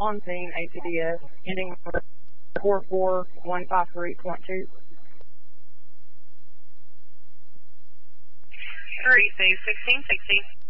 on scene ACDS, ending with 44153.2. 3, say 16, 16.